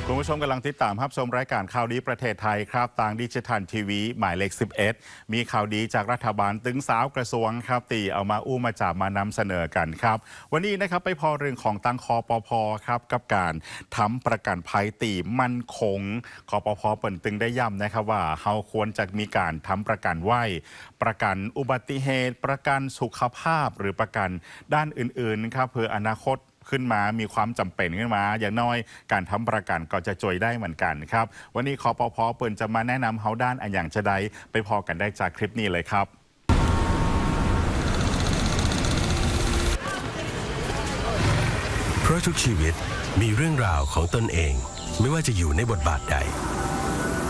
คุณผู้ชมกำลังติดตามรับชมรายการข่าวดีประเทศไทยครับทางดิจิทัลทีวีหมายเลข11มีข่าวดีจากรัฐบาลตึงสาวกระทรวงครับตีเอามาอู้มาจับมานำเสนอกันครับวันนี้นะครับไปพอเรื่องของตั้งคปพครับกับการทำประกันภัยตีมั่นคงคปพเปิ่นตึงได้ย้ำนะครับว่าเฮาควรจะมีการทำประกันไว้ประกันอุบัติเหตุประกันสุขภาพหรือประกันด้านอื่นๆครับเพื่ออนาคตขึ้นมามีความจำเป็นขึ้นมาอย่างน้อยการทำประกันก็จะจ่วยได้เหมือนกันครับวันนี้คปพเปิ่นจะมาแนะนำเฮาด้านอันอย่างจะได้ไปพอกันได้จากคลิปนี้เลยครับเพราะทุกชีวิตมีเรื่องราวของตนเองไม่ว่าจะอยู่ในบทบาทใด